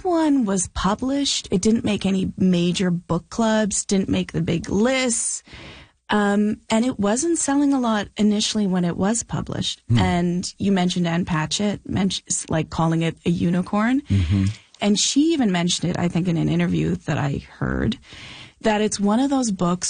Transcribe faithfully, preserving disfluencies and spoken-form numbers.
this one was published. It didn't make any major book clubs, didn't make the big lists. Um, and it wasn't selling a lot initially when it was published. Hmm. And you mentioned Ann Patchett, like calling it a unicorn. Mm-hmm. And she even mentioned it, I think, in an interview that I heard, that it's one of those books